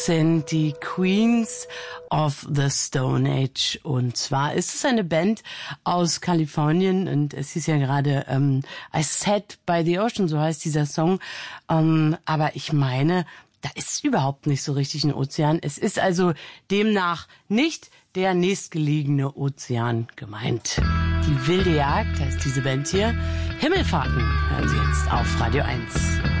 Sind die Queens of the Stone Age. Und zwar ist es eine Band aus Kalifornien und es hieß ja gerade I Sat by the Ocean, so heißt dieser Song. Aber ich meine, da ist überhaupt nicht so richtig ein Ozean. Es ist also demnach nicht der nächstgelegene Ozean gemeint. Die wilde Jagd heißt diese Band hier. Himmelfahrten hören Sie jetzt auf Radio 1.